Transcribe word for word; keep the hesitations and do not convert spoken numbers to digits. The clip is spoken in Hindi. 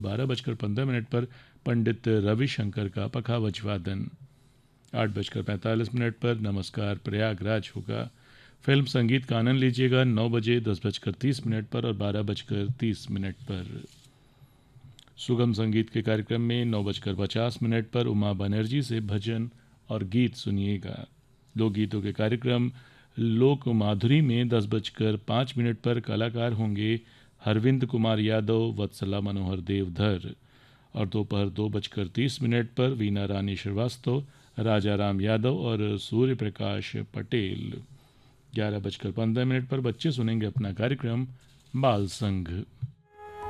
बारह बजकर पंद्रह मिनट पर पंडित रविशंकर का पखावज वादन। आठ बजकर पैंतालीस मिनट पर नमस्कार प्रयागराज होगा। फिल्म संगीत का आनंद लीजिएगा नौ बजे, दस बजकर तीस मिनट पर और बारह बजकर तीस मिनट पर। सुगम संगीत के कार्यक्रम में नौ बजकर पचास मिनट पर उमा बनर्जी से भजन और गीत सुनिएगा। लोकगीतों के कार्यक्रम लोक माधुरी में दस बजकर पाँच मिनट पर कलाकार होंगे हरविंद कुमार यादव, वत्सला मनोहर देवधर। और दोपहर दो बजकर तीस मिनट पर वीना रानी श्रीवास्तव, राजा राम यादव और सूर्य प्रकाश पटेल। ग्यारह बजकर पंद्रह मिनट पर बच्चे सुनेंगे अपना कार्यक्रम बाल संघ।